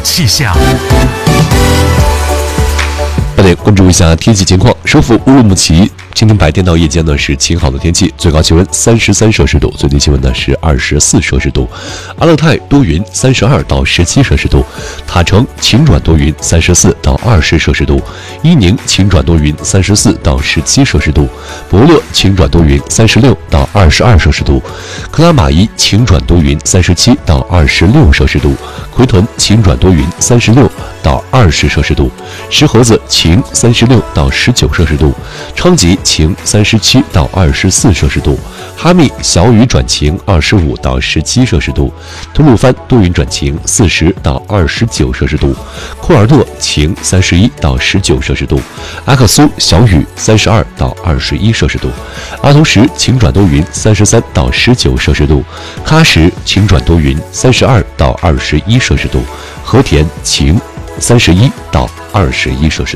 气象。 8点，关注一下天气情况。首府乌鲁木齐今天白天到夜间呢是晴好的天气，最高气温33摄氏度，最低气温呢是24摄氏度。阿勒泰多云，32到17摄氏度。塔城晴转多云，34到20摄氏度。伊宁晴转多云，34到17摄氏度。伯勒晴转多云，36到22摄氏度。克拉玛依晴转多云，37到26摄氏度。奎屯晴转多云，36到20摄氏度。石河子晴36到19摄氏度。昌吉晴37到24摄氏度。哈密小雨转晴25到17摄氏度。吐鲁番多云转晴40到29摄氏度。库尔勒晴31到19摄氏度。阿克苏小雨32到21摄氏度。阿图什晴转多云33到19摄氏度。喀什晴转多云32到21摄氏度。和田晴31到21摄氏度。